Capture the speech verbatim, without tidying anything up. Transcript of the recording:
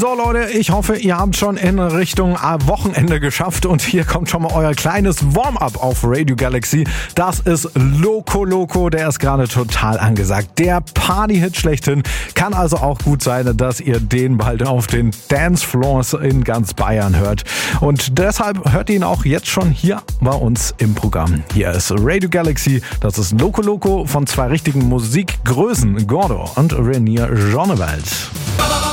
So Leute, ich hoffe, ihr habt schon in Richtung Wochenende geschafft und hier kommt schon mal euer kleines Warm-up auf Radio Galaxy. Das ist Loco Loco, der ist gerade total angesagt. Der Party-Hit schlechthin. Kann also auch gut sein, dass ihr den bald auf den Dancefloors in ganz Bayern hört. Und deshalb hört ihr ihn auch jetzt schon hier bei uns im Programm. Hier ist Radio Galaxy, das ist Loco Loco von zwei richtigen Musikgrößen, Gordo und Renier Jonewald.